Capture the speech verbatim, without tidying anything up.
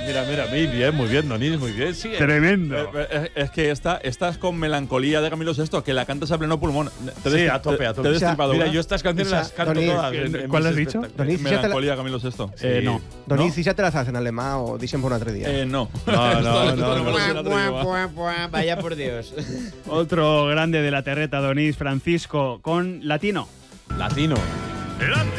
Mira, mira, muy bien, muy bien, Donís, muy bien. Sí, Tremendo. eh, eh, es que esta, esta es con melancolía de Camilo sexto, que la cantas a pleno pulmón. Te Sí, des- a tope, a te- tope. te he destripado Mira, una. yo estas canciones Isa, las canto Donís, todas. en- en ¿cuál mis has dicho? espectáculos. Donís, ya te la, Melancolía Camilo sexto. Eh, no. Donís, ya te las haces en alemán o dicen por un otro día. Eh, no. No, no, Esto- no, esto no, me lo no. sé el otro día, va. Vaya por Dios. Otro grande de la terreta, Donís, Francisco, con latino. Latino.